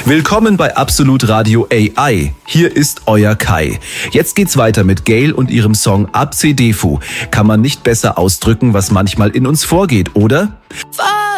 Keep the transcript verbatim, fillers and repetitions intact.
Willkommen bei Absolut Radio A I. Hier ist euer Kai. Jetzt geht's weiter mit Gayle und ihrem Song Absedefu. Kann man nicht besser ausdrücken, was manchmal in uns vorgeht, oder?